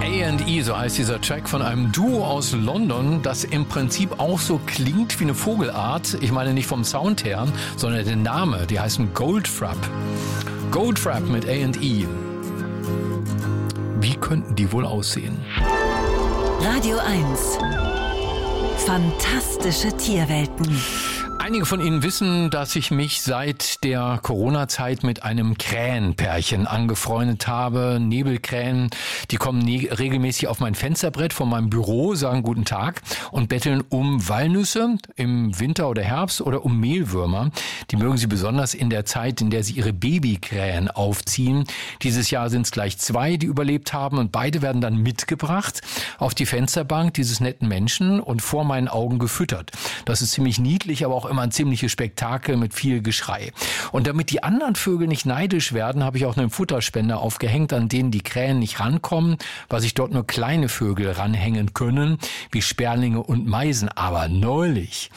A&E, so heißt dieser Track von einem Duo aus London, das im Prinzip auch so klingt wie eine Vogelart. Ich meine nicht vom Sound her, sondern der Name. Die heißen Goldfrapp. Goldfrapp mit A&E. Wie könnten die wohl aussehen? Radio 1. Fantastische Tierwelten. Einige von Ihnen wissen, dass ich mich seit der Corona-Zeit mit einem Krähenpärchen angefreundet habe. Nebelkrähen, die kommen regelmäßig auf mein Fensterbrett von meinem Büro, sagen guten Tag und betteln um Walnüsse im Winter oder Herbst oder um Mehlwürmer. Die mögen sie besonders in der Zeit, in der sie ihre Babykrähen aufziehen. Dieses Jahr sind es gleich 2, die überlebt haben und beide werden dann mitgebracht auf die Fensterbank dieses netten Menschen und vor meinen Augen gefüttert. Das ist ziemlich niedlich, aber auch immer ein ziemliches Spektakel mit viel Geschrei. Und damit die anderen Vögel nicht neidisch werden, habe ich auch einen Futterspender aufgehängt, an denen die Krähen nicht rankommen, weil sich dort nur kleine Vögel ranhängen können, wie Sperlinge und Meisen. Aber neulich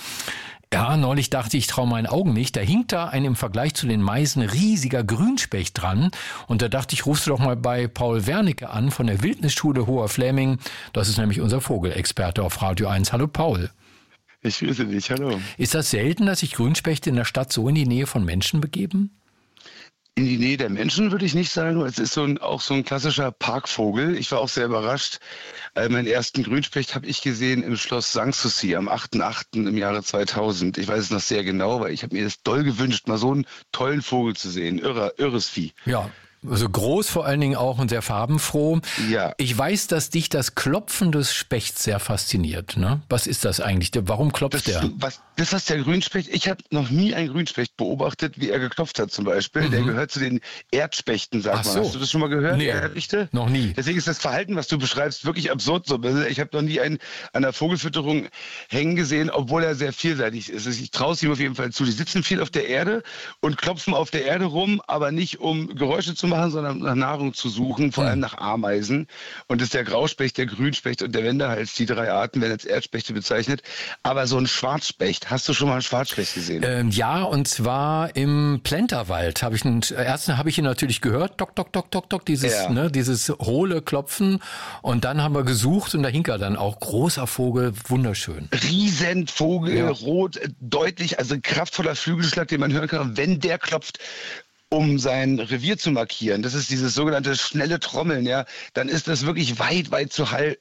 dachte ich, traue meinen Augen nicht. Da hing da ein im Vergleich zu den Meisen riesiger Grünspecht dran. Und da dachte ich, rufst du doch mal bei Paul Wernicke an von der Wildnisschule Hoher Fläming. Das ist nämlich unser Vogelexperte auf Radio 1. Hallo Paul. Ich grüße dich, hallo. Ist das selten, dass sich Grünspechte in der Stadt so in die Nähe von Menschen begeben? In die Nähe der Menschen würde ich nicht sagen, es ist auch so ein klassischer Parkvogel. Ich war auch sehr überrascht. Meinen ersten Grünspecht habe ich gesehen im Schloss Sanssouci am 8.8. im Jahre 2000. Ich weiß es noch sehr genau, weil ich habe mir das doll gewünscht, mal so einen tollen Vogel zu sehen. Irres Vieh. Ja. Also groß vor allen Dingen auch und sehr farbenfroh. Ja. Ich weiß, dass dich das Klopfen des Spechts sehr fasziniert. Ne? Was ist das eigentlich? Warum klopft der? Was der Grünspecht, ich habe noch nie einen Grünspecht beobachtet, wie er geklopft hat zum Beispiel. Der gehört zu den Erdspechten, sagt man. Hast du das schon mal gehört? Nee, noch nie. Deswegen ist das Verhalten, was du beschreibst, wirklich absurd. Ich habe noch nie einen an der Vogelfütterung hängen gesehen, obwohl er sehr vielseitig ist. Ich traue es ihm auf jeden Fall zu. Die sitzen viel auf der Erde und klopfen auf der Erde rum, aber nicht um Geräusche zu machen, sondern nach Nahrung zu suchen, vor allem nach Ameisen. Und das ist der Grauspecht, der Grünspecht und der Wendehals. Die 3 Arten werden als Erdspechte bezeichnet. Aber so ein Schwarzspecht, hast du schon mal einen Schwarzspecht gesehen? Ja, und zwar im Plenterwald. Erst habe ich ihn natürlich gehört, tok, tok, tok, tok, tok, dieses hohle Klopfen. Und dann haben wir gesucht und da hing er dann auch. Großer Vogel, wunderschön. Riesenvogel, rot, deutlich, also kraftvoller Flügelschlag, den man hören kann. Und wenn der klopft, um sein Revier zu markieren, das ist dieses sogenannte schnelle Trommeln, ja, dann ist das wirklich weit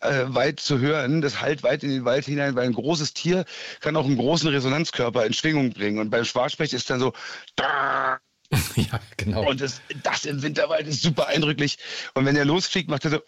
zu hören. Das hallt weit in den Wald hinein, weil ein großes Tier kann auch einen großen Resonanzkörper in Schwingung bringen. Und beim Schwarzspecht ist dann so ja, genau. Und das im Winterwald ist super eindrücklich. Und wenn er losfliegt, macht er so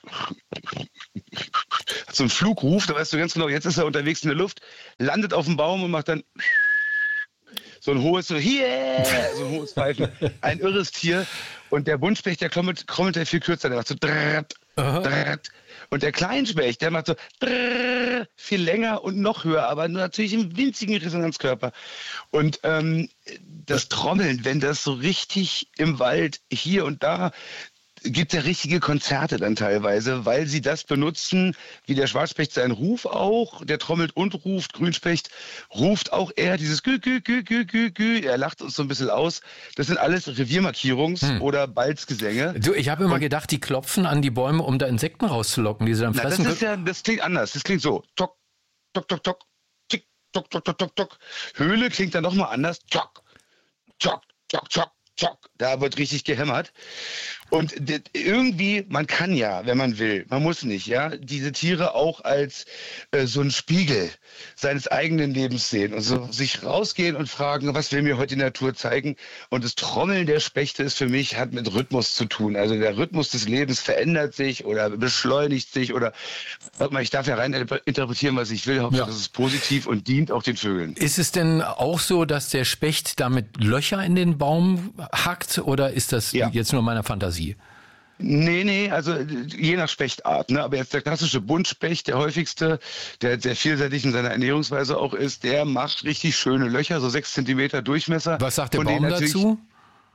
hat so einen Flugruf, da weißt du ganz genau, jetzt ist er unterwegs in der Luft, landet auf dem Baum und macht dann so ein hohes Pfeifen. Ein irres Tier. Und der Buntspecht, der krommelt ja viel kürzer. Der macht so drrrt, drrrt. Und der Kleinspecht, der macht so drrrt, viel länger und noch höher, aber nur natürlich im winzigen Resonanzkörper. Und das Trommeln, wenn das so richtig im Wald hier und da gibt ja richtige Konzerte dann teilweise, weil sie das benutzen, wie der Schwarzspecht seinen Ruf auch, der trommelt und ruft, Grünspecht ruft auch eher dieses Gü, Gü, Gü, Gü, Gü, Gü, er lacht uns so ein bisschen aus. Das sind alles Reviermarkierungs- oder Balzgesänge. Du, ich habe immer gedacht, die klopfen an die Bäume, um da Insekten rauszulocken, die sie dann fressen. Das klingt anders, das klingt so, tok, tok, tok, tok, tick, tok, tok, tok, tok, tok. Höhle klingt dann nochmal anders, tok, tok, tok, tok. Da wird richtig gehämmert. Und irgendwie, man kann ja, wenn man will, man muss nicht, ja, diese Tiere auch als so ein Spiegel seines eigenen Lebens sehen und so sich rausgehen und fragen, was will mir heute die Natur zeigen? Und das Trommeln der Spechte hat mit Rhythmus zu tun. Also der Rhythmus des Lebens verändert sich oder beschleunigt sich oder ich darf ja rein interpretieren, was ich will. Hauptsache, das ist positiv und dient auch den Vögeln. Ist es denn auch so, dass der Specht damit Löcher in den Baum hackt oder ist das jetzt nur meiner Fantasie? Nee, also je nach Spechtart. Ne? Aber jetzt der klassische Buntspecht, der häufigste, der sehr vielseitig in seiner Ernährungsweise auch ist, der macht richtig schöne Löcher, so 6 Zentimeter Durchmesser. Was sagt der Baum dazu?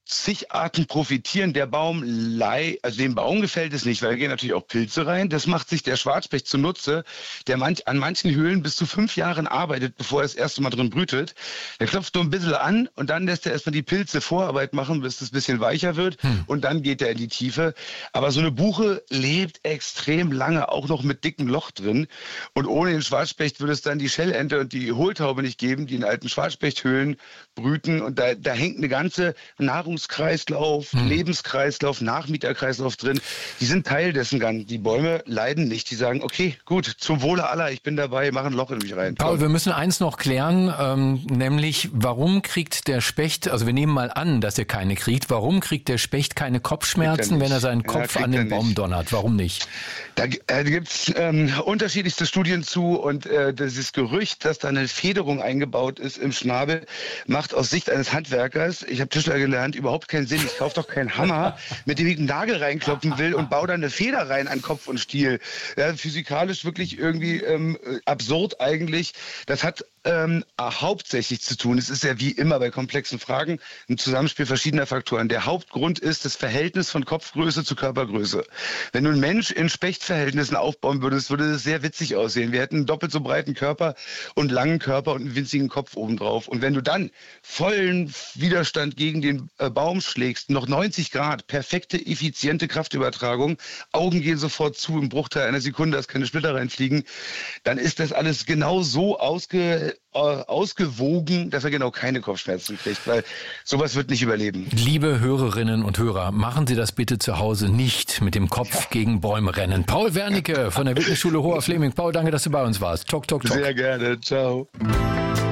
zig Arten profitieren. Der Baum, also dem Baum gefällt es nicht, weil da gehen natürlich auch Pilze rein. Das macht sich der Schwarzspecht zunutze, der an manchen Höhlen bis zu 5 Jahren arbeitet, bevor er das erste Mal drin brütet. Der klopft nur ein bisschen an und dann lässt er erstmal die Pilze Vorarbeit machen, bis es ein bisschen weicher wird und dann geht er in die Tiefe. Aber so eine Buche lebt extrem lange, auch noch mit dicken Loch drin. Und ohne den Schwarzspecht würde es dann die Schellente und die Hohltaube nicht geben, die in alten Schwarzspechthöhlen brüten. Und da hängt eine ganze Nahrungskreislauf, Lebenskreislauf, Nachmieterkreislauf drin. Die sind Teil dessen Ganzen. Die Bäume leiden nicht. Die sagen, okay, gut, zum Wohle aller, ich bin dabei, mach ein Loch in mich rein. Paul, wir müssen eins noch klären, nämlich warum kriegt der Specht, also wir nehmen mal an, dass er keine kriegt, warum kriegt der Specht keine Kopfschmerzen, wenn er seinen Kopf an den Baum donnert? Warum nicht? Da gibt es unterschiedlichste Studien zu und dieses Gerücht, dass da eine Federung eingebaut ist im Schnabel, macht aus Sicht eines Handwerkers, ich habe Tischler gelernt, überhaupt keinen Sinn. Ich kaufe doch keinen Hammer, mit dem ich einen Nagel reinklopfen will und baue da eine Feder rein an Kopf und Stiel. Ja, physikalisch wirklich irgendwie absurd eigentlich. Das hat hauptsächlich zu tun, es ist ja wie immer bei komplexen Fragen ein Zusammenspiel verschiedener Faktoren. Der Hauptgrund ist das Verhältnis von Kopfgröße zu Körpergröße. Wenn du einen Mensch in Spechtverhältnissen aufbauen würdest, würde das sehr witzig aussehen. Wir hätten einen doppelt so breiten Körper und langen Körper und einen winzigen Kopf obendrauf. Und wenn du dann vollen Widerstand gegen den Baum schlägst, noch 90 Grad, perfekte, effiziente Kraftübertragung, Augen gehen sofort zu im Bruchteil einer Sekunde, dass keine Splitter reinfliegen, dann ist das alles genau so ausgewogen, dass er genau keine Kopfschmerzen kriegt, weil sowas wird nicht überleben. Liebe Hörerinnen und Hörer, machen Sie das bitte zu Hause nicht mit dem Kopf gegen Bäume rennen. Paul Wernicke von der Wildnisschule Hoher Fleming. Paul, danke, dass du bei uns warst. Talk, talk, talk. Sehr gerne. Ciao.